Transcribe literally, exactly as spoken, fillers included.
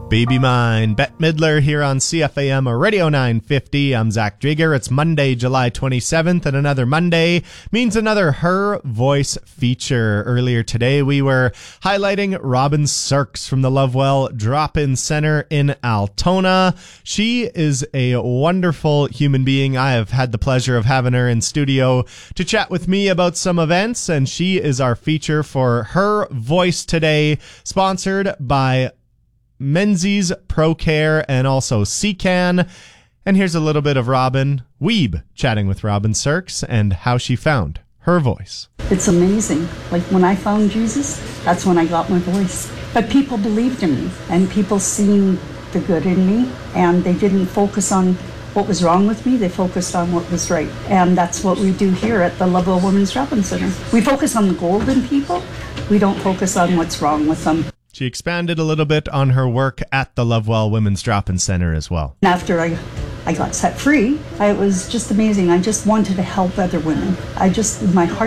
Baby Mine, Bette Midler here on C F A M Radio nine fifty. I'm Zach Drieger. It's Monday, July twenty-seventh, and another Monday means another Her Voice feature. Earlier today, we were highlighting Robin Sirks from the Lovewell Drop-In Center in Altona. She is a wonderful human being. I have had the pleasure of having her in studio to chat with me about some events, and she is our feature for Her Voice today, sponsored by Menzies Pro Care and also C CAN. And here's a little bit of Robin Weeb chatting with Robin Sirks and how she found her voice. It's amazing. Like when I found Jesus, that's when I got my voice. But people believed in me, and people seen the good in me, and they didn't focus on what was wrong with me. They focused on what was right. And that's what we do here at the Lovewell Women's Drop-In Center. We focus on the gold in people. We don't focus on what's wrong with them. She expanded a little bit on her work at the Lovewell Women's Drop-In Center as well. After I, I got set free, I, it was just amazing. I just wanted to help other women. I just, my heart